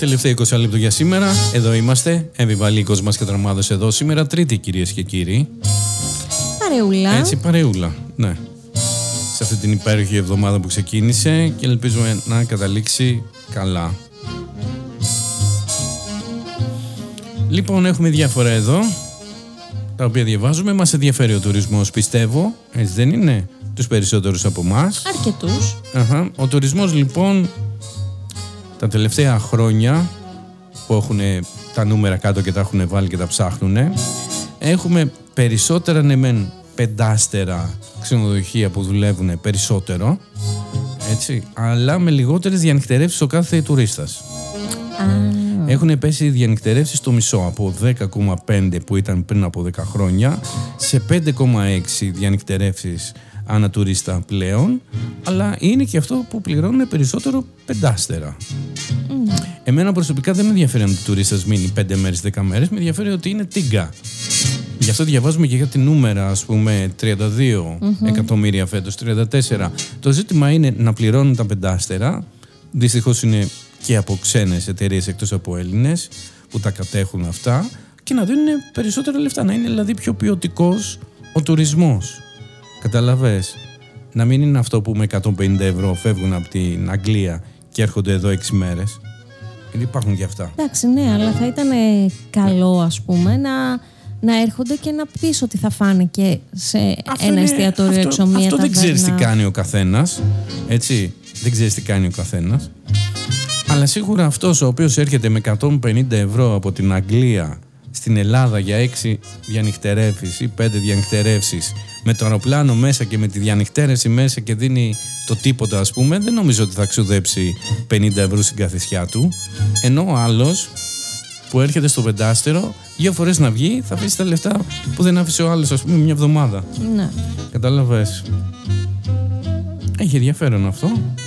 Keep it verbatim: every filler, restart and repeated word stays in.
τελευταίο είκοσι λεπτό για σήμερα. Εδώ είμαστε. Εμβιβαλίκος μας και Δραμάδος εδώ σήμερα. Τρίτη, κυρίες και κύριοι. Παρεούλα. Έτσι, παρεούλα. Ναι. Σε αυτή την υπέροχη εβδομάδα που ξεκίνησε και ελπίζουμε να καταλήξει καλά. Λοιπόν, έχουμε διάφορα εδώ τα οποία διαβάζουμε. Μας ενδιαφέρει ο τουρισμός, πιστεύω. Έτσι δεν είναι? Τους περισσότερους από εμάς. Αρκετούς. Αχα. Ο τουρισμός λοιπόν τα τελευταία χρόνια που έχουν τα νούμερα κάτω και τα έχουν βάλει και τα ψάχνουν, έχουμε περισσότερα ναι μεν πεντάστερα ξενοδοχεία που δουλεύουν περισσότερο, έτσι, αλλά με λιγότερες διανυκτερεύσεις ο κάθε τουρίστας. Ah. Έχουν πέσει οι διανυκτερεύσεις στο μισό, από δέκα κόμμα πέντε που ήταν πριν από δέκα χρόνια σε πέντε κόμμα έξι διανυκτερεύσεις ανά τουρίστα πλέον, αλλά είναι και αυτό που πληρώνουν περισσότερο πεντάστερα. Mm. Εμένα προσωπικά δεν με ενδιαφέρει αν ο τουρίστας μείνει πέντε μέρες, δέκα μέρες, με ενδιαφέρει ότι είναι τίγκα. Γι' αυτό διαβάζουμε και για τη νούμερα, ας πούμε, τριάντα δύο mm-hmm. εκατομμύρια φέτος, τριάντα τέσσερα. Το ζήτημα είναι να πληρώνουν τα πεντάστερα. Δυστυχώς είναι και από ξένες εταιρείες εκτός από Έλληνες που τα κατέχουν αυτά, και να δίνουν περισσότερα λεφτά, να είναι δηλαδή πιο ποιοτικός ο τουρισμός. Καταλαβες? Να μην είναι αυτό που με εκατόν πενήντα ευρώ φεύγουν από την Αγγλία και έρχονται εδώ έξι μέρες. Γιατί υπάρχουν και αυτά. Εντάξει, ναι, αλλά θα ήταν καλό, ας πούμε, να, να έρχονται και να πεις ότι θα φάνε και σε αυτό ένα είναι, εστιατόριο έξω μία Αυτό ταβέρνα. δεν ξέρεις τι κάνει ο καθένας. Έτσι, δεν ξέρεις τι κάνει ο καθένας. Αλλά σίγουρα αυτός ο οποίος έρχεται με εκατόν πενήντα ευρώ από την Αγγλία στην Ελλάδα για έξι διανυκτερεύσεις ή πέντε διανυκτερεύσεις, με το αεροπλάνο μέσα και με τη διανυκτέρευση μέσα και δίνει το τίποτα, ας πούμε, δεν νομίζω ότι θα ξοδέψει πενήντα ευρώ στην καθισιά του. Ενώ ο άλλος που έρχεται στο πεντάστερο, δύο φορές να βγει, θα αφήσει τα λεφτά που δεν άφησε ο άλλος, ας πούμε, μια εβδομάδα. Ναι. Κατάλαβες? Έχει ενδιαφέρον αυτό.